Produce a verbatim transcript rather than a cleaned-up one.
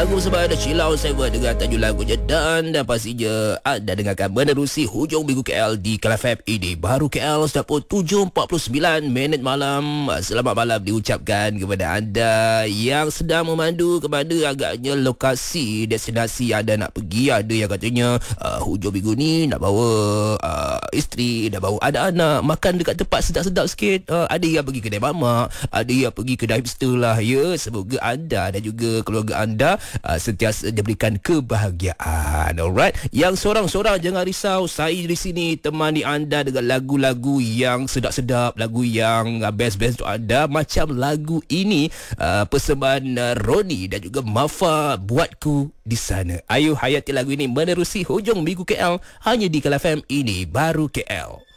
lagu sebab ada Chill Out Seven dengan tajuk lagunya, dan dan pastinya anda dengarkan menerusi hujung minggu K L di Kala F M ini baru K L sudah pun tujuh empat puluh sembilan minit malam. Selamat malam diucapkan kepada anda yang sedang memandu ke mana agaknya lokasi destinasi anda nak pergi. Ada yang katanya uh, hujung minggu ni nak bawa uh, isteri, nak bawa anak-anak makan dekat tempat sedap-sedap sikit. Uh, ada yang pergi kedai mamak, ada yang pergi kedai hipster lah ya. Semoga anda dan juga keluarga anda uh, sentiasa diberikan kebahagiaan. Alright, yang sorang-sorang jangan risau, saya di sini temani anda dengan lagu-lagu yang sedap-sedap, lagu yang uh, best-best untuk anda, macam lagu ini uh, persembahan uh, Roni dan juga Mafa, Buatku di Sana. Ayo hayati lagu ini menerusi hujung minggu K L hanya di Kala F M ini baru K L.